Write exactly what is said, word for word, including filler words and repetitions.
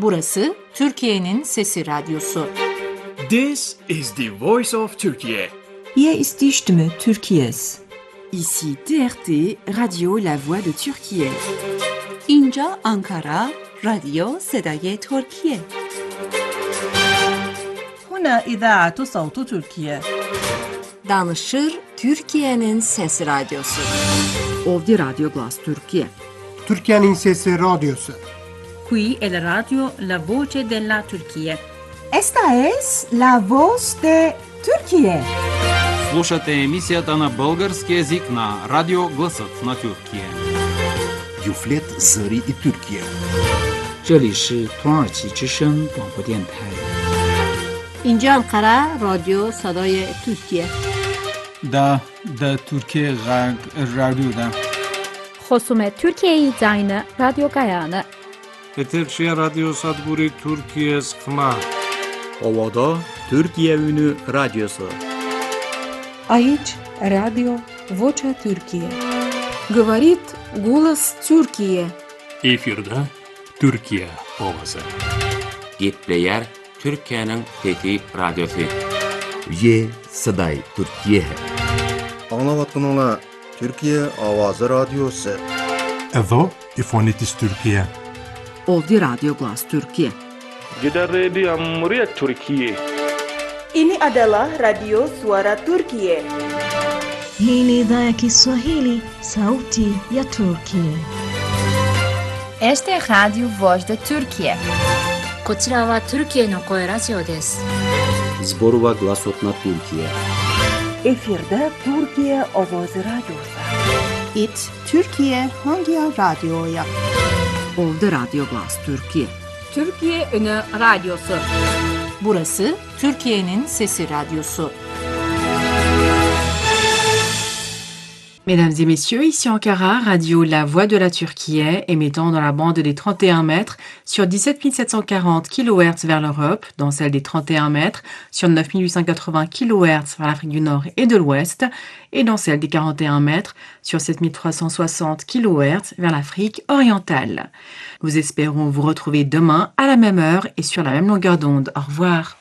Burası Türkiye'nin Sesi Radyosu. This is the voice of Turkey. Hier ist die Stimme Türkiye's. Ici T R T, Radio La Voix de Türkiye. اینجا آنکارا، رادیو صدای ترکیه. هنا إذاعة صوت تركيا. Danışır Türkiye'nin Sesi Radyosu. Ovdje Radio Glas Türkiye. Türkiye'nin Sesi Radyosu. Qui è la radio La Voce della Turquía. Esta es la voz de Türkiye. Слушате емисията на български език на Радио Гласът на Türkiye. Юфлет Зари и Türkiye. 这里是土耳其之声广播电台。 اینجا انقره رادیو صدای ترکیه. دا دا ترکیه غرب رادیو دا. خصوم ترکیه زاین رادیو گایانه. Eterşehir Radyo Sadburi Türkiye Sıkma. Ovada Türkiye Ünü Radyosu. Aici Radio Vocea Türkiye. Говорит голос Türkiye. Efirde Türkiye ovası. Gitleyer Türkiye'nin Fethi Radyosu. Ye Saday Türkiye. Anlavatınla Türkiye Avazı Radyosu. Evo İfonitis Türkiye. Ovdje Radio Glas Türkiye. Gider Radio Cumhuriyet Türkiye. Ini adalah Radio Suara Turkiye. Hii ni idhaa ya Kiswahili, Sauti ya Turkiye. Este es Radio Voz de Turkiye. こちらはトルキエの声ラジオです。 Zborova Glasot na Türkiye. Efirde Türkiye Ovoz Radyosu. It Türkiye hangi radyoya? Ovdje Radio Glas Türkiye. Türkiye Ünü Radyosu. Burası Türkiye'nin Sesi Radyosu. Mesdames et messieurs, ici Ankara, Radio La Voix de la Turquie, émettant dans la bande des trente et un mètres sur dix-sept mille sept cent quarante kilohertz vers l'Europe, dans celle des trente et un mètres sur neuf mille huit cent quatre-vingts kilohertz vers l'Afrique du Nord et de l'Ouest, et dans celle des quarante et un mètres sur sept mille trois cent soixante kilohertz vers l'Afrique orientale. Nous espérons vous retrouver demain à la même heure et sur la même longueur d'onde. Au revoir.